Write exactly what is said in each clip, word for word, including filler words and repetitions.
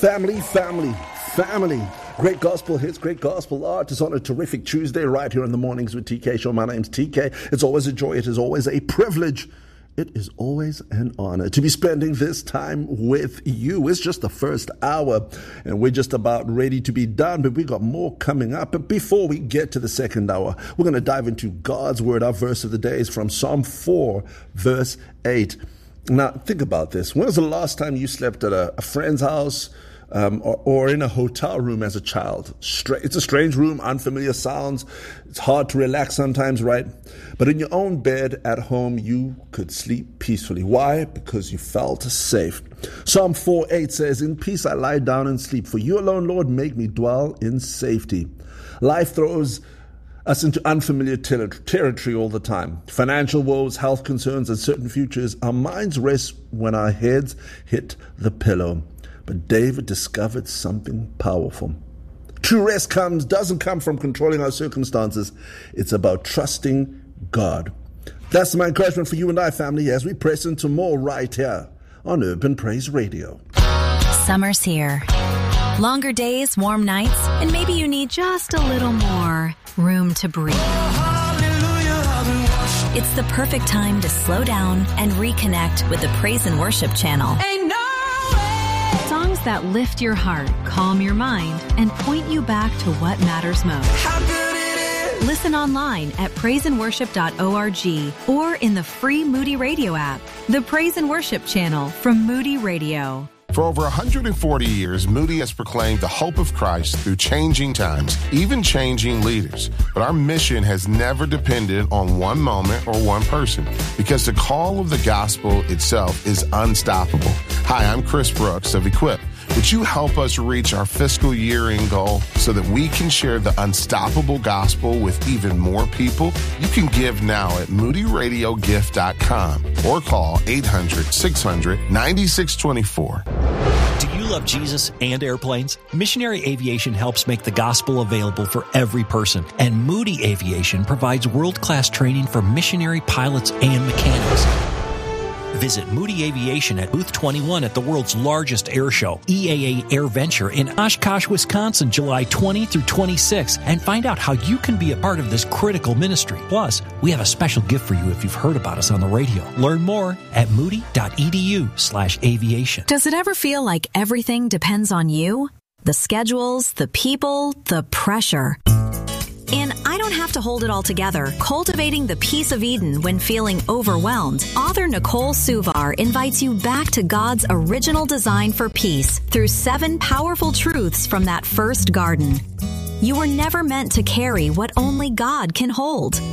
Family, family, family. Great gospel hits, great gospel art. It's on a terrific Tuesday right here in the Mornings with T K show. My name's T K. It's always a joy. It is always a privilege. It is always an honor to be spending this time with you. It's just the first hour, and we're just about ready to be done, but we got more coming up. But before we get to the second hour, we're going to dive into God's Word. Our verse of the day is from Psalm four, verse eight. Now, think about this. When was the last time you slept at a, a friend's house um, or, or in a hotel room as a child? Stra- it's a strange room, unfamiliar sounds. It's hard to relax sometimes, right? But in your own bed at home, you could sleep peacefully. Why? Because you felt safe. Psalm four eight says, "In peace I lie down and sleep, for you alone, Lord, make me dwell in safety." Life throws us into unfamiliar ter- territory all the time. Financial woes, health concerns, uncertain futures. Our minds rest when our heads hit the pillow. But David discovered something powerful. True rest comes, doesn't come from controlling our circumstances. It's about trusting God. That's my encouragement for you and I, family, as we press into more right here on Urban Praise Radio. Summer's here. Longer days, warm nights, and maybe you need just a little more room to breathe. It's the perfect time to slow down and reconnect with the Praise and Worship channel. Ain't no way. Songs that lift your heart, calm your mind, and point you back to what matters most. How good it is. Listen online at praise and worship dot org or in the free Moody Radio app. The Praise and Worship channel from Moody Radio. For over one hundred forty years, Moody has proclaimed the hope of Christ through changing times, even changing leaders. But our mission has never depended on one moment or one person, because the call of the gospel itself is unstoppable. Hi, I'm Chris Brooks of Equip. Would you help us reach our fiscal year-end goal so that we can share the unstoppable gospel with even more people? You can give now at moody radio gift dot com or call eight hundred, six hundred, nine six two four. Do you love Jesus and airplanes? Missionary Aviation helps make the gospel available for every person, and Moody Aviation provides world-class training for missionary pilots and mechanics. Visit Moody Aviation at Booth twenty-one at the world's largest air show, E A A Air Venture in Oshkosh, Wisconsin, July twentieth through twenty-sixth, and find out how you can be a part of this critical ministry. Plus, we have a special gift for you if you've heard about us on the radio. Learn more at moody.edu slash aviation. Does it ever feel like everything depends on you? The schedules, the people, the pressure. In I Don't Have to Hold It All Together, Cultivating the Peace of Eden When Feeling Overwhelmed, author Nicole Suvar invites you back to God's original design for peace through seven powerful truths from that first garden. You were never meant to carry what only God can hold.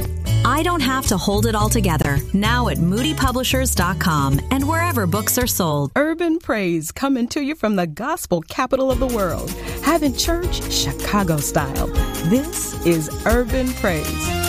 I Don't Have to Hold It All Together, now at moody publishers dot com and wherever books are sold. Urban Praise coming to you from the gospel capital of the world. Having church Chicago style. This is Urban Praise.